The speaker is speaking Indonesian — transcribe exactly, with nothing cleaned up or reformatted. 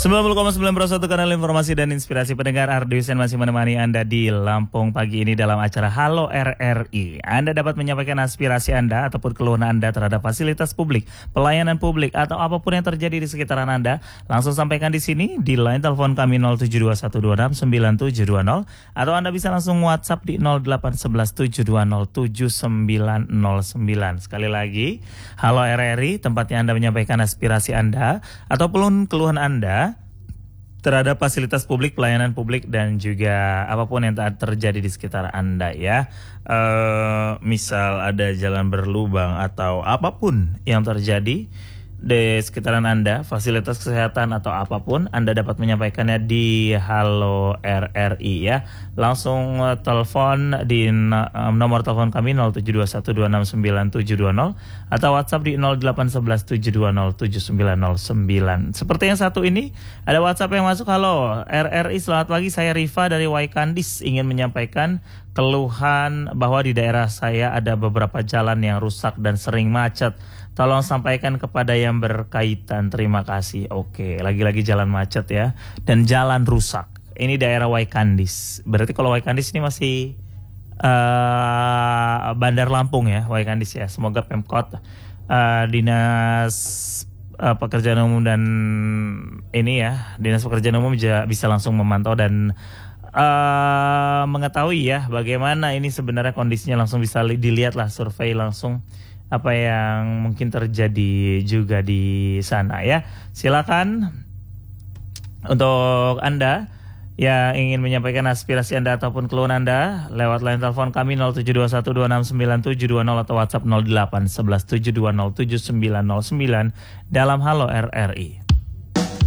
sembilan puluh koma sembilan satu kanal informasi dan inspirasi pendengar. Ardiusen masih menemani Anda di Lampung pagi ini dalam acara Halo R R I. Anda dapat menyampaikan aspirasi Anda ataupun keluhan Anda terhadap fasilitas publik, pelayanan publik, atau apapun yang terjadi di sekitaran Anda. Langsung sampaikan di sini di line telepon kami nol tujuh dua satu dua enam sembilan tujuh dua nol atau Anda bisa langsung WhatsApp di nol delapan satu satu tujuh dua nol tujuh sembilan nol sembilan. Sekali lagi, Halo R R I, tempatnya Anda menyampaikan aspirasi Anda ataupun keluhan Anda terhadap fasilitas publik, pelayanan publik, dan juga apapun yang terjadi di sekitar Anda ya. Uh, misal ada jalan berlubang atau apapun yang terjadi di sekitaran Anda, fasilitas kesehatan atau apapun, Anda dapat menyampaikannya di Halo R R I ya. Langsung uh, telepon di uh, nomor telepon kami nol tujuh dua satu dua enam sembilan tujuh dua nol atau WhatsApp di nol delapan satu satu tujuh dua nol tujuh sembilan nol sembilan. Seperti yang satu ini, ada WhatsApp yang masuk. Halo R R I, selamat pagi, saya Rifa dari Waikandis, ingin menyampaikan keluhan bahwa di daerah saya ada beberapa jalan yang rusak dan sering macet. Tolong sampaikan kepada yang berkaitan. Terima kasih. Oke, lagi-lagi jalan macet ya. Dan jalan rusak. Ini daerah Waikandis. Berarti kalau Waikandis ini masih uh, Bandar Lampung ya, Waikandis ya. Semoga Pemkot, uh, Dinas uh, Pekerjaan Umum dan ini ya, Dinas Pekerjaan Umum bisa langsung memantau dan uh, mengetahui ya bagaimana ini sebenarnya kondisinya. Langsung bisa dilihat lah, survei langsung apa yang mungkin terjadi juga di sana ya. Silakan untuk Anda yang ingin menyampaikan aspirasi Anda ataupun keluhan Anda lewat line telepon kami nol tujuh dua satu dua enam sembilan tujuh dua nol atau WhatsApp nol delapan satu satu tujuh dua nol tujuh sembilan nol sembilan dalam Halo R R I.